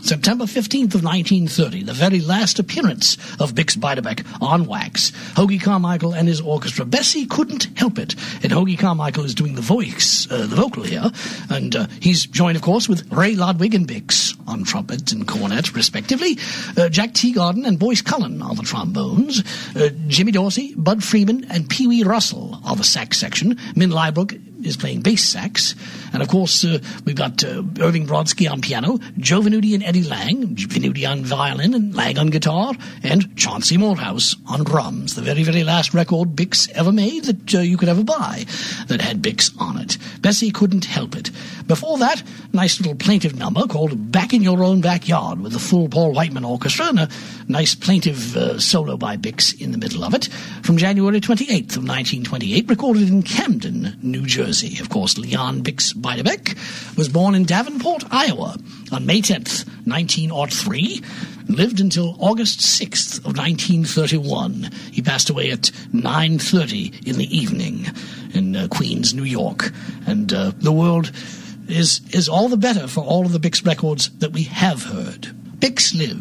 September 15th of 1930, the very last appearance of Bix Beiderbecke on wax. Hoagy Carmichael and his orchestra. Bessie couldn't help it. And Hoagy Carmichael is doing the vocal here. And he's joined, of course, with Ray Ludwig and Bix on trumpet and cornet, respectively. Jack Teagarden and Boyce Cullen are the trombones. Jimmy Dorsey, Bud Freeman, and Pee Wee Russell are the sax section. Min Leibrook is playing bass sax. And, of course, we've got Irving Brodsky on piano, Joe Venuti and Eddie Lang, Venuti on violin and Lang on guitar, and Chauncey Morehouse on drums. The very, very last record Bix ever made that you could ever buy that had Bix on it. Bessie couldn't help it. Before that, nice little plaintive number called Back in Your Own Backyard with the full Paul Whiteman Orchestra and a nice plaintive solo by Bix in the middle of it from January 28th of 1928, recorded in Camden, New Jersey. Of course, Leon Bix Beiderbecke was born in Davenport, Iowa on May 10th, 1903, and lived until August 6th of 1931. He passed away at 9:30 in the evening in Queens, New York. And the world is all the better for all of the Bix records that we have heard. Bix lived.